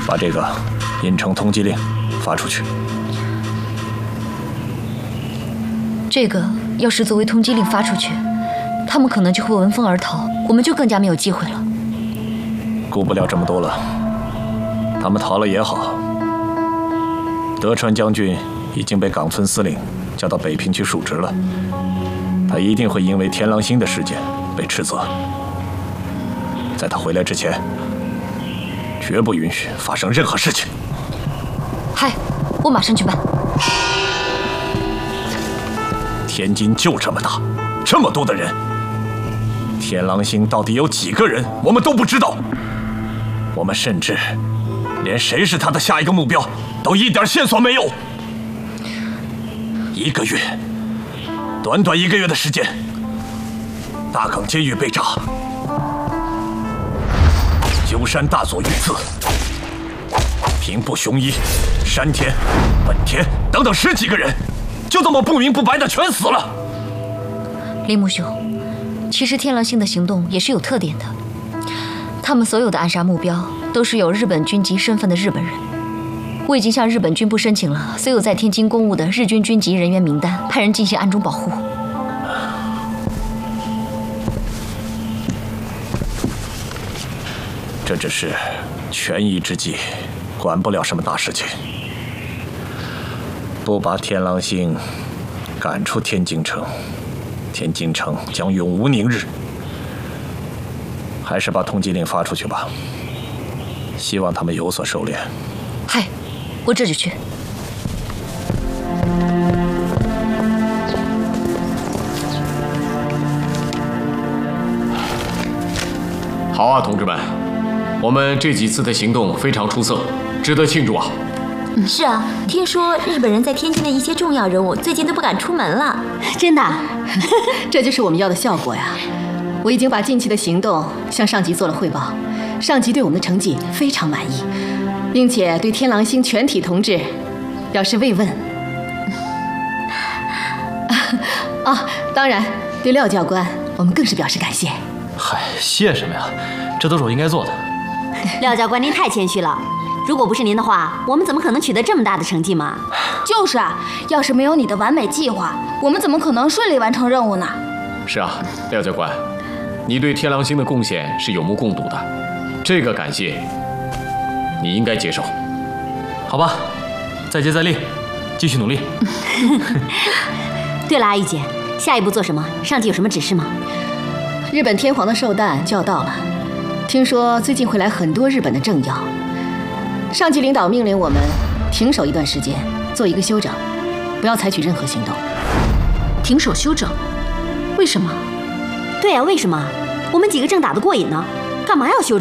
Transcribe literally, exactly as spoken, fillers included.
把这个印成通缉令发出去。 这个要是作为通缉令发出去，他们可能就会闻风而逃，我们就更加没有机会了。 顾不了这么多了，他们逃了也好。德川将军已经被冈村司令叫到北平去述职了，他一定会因为天狼星的事件被斥责。在他回来之前，绝不允许发生任何事情。 嗨，我马上去办。 天津就这么大，这么多的人，天狼星到底有几个人，我们都不知道。我们甚至连谁是他的下一个目标都一点线索没有。一个月，短短一个月的时间，大港监狱被炸，鸠山大佐遇刺，平步雄一、山田、本田等等十几个人，就这么不明不白的全死了。 铃木兄，其实天狼星的行动也是有特点的，他们所有的暗杀目标都是有日本军籍身份的日本人。我已经向日本军部申请了所有在天津公务的日军军籍人员名单，派人进行暗中保护。 这只是权宜之计，管不了什么大事情。不把天狼星赶出天津城，天津城将永无宁日。还是把通缉令发出去吧，希望他们有所收敛。 嗨，我这就去。 好啊，同志们，我们这几次的行动非常出色，值得庆祝啊！ 是啊，听说日本人在天津的一些重要人物最近都不敢出门了。 真的？这就是我们要的效果呀！我已经把近期的行动向上级做了汇报，上级对我们的成绩非常满意，并且对天狼星全体同志表示慰问。啊，当然，对廖教官，我们更是表示感谢。 嗨，谢什么呀？这都是我应该做的。 廖教官，您太谦虚了。如果不是您的话，我们怎么可能取得这么大的成绩嘛？ 就是啊，要是没有你的完美计划，我们怎么可能顺利完成任务呢？ 是啊，廖教官，你对天狼星的贡献是有目共睹的，这个感谢你应该接受。 好吧，再接再厉，继续努力。 对了，阿姨姐，下一步做什么？上级有什么指示吗？ 日本天皇的寿诞就要到了，听说最近会来很多日本的政要。上级领导命令我们停手一段时间，做一个休整，不要采取任何行动。 停手休整？为什么？ 对啊，为什么？我们几个正打得过瘾呢，干嘛要休整？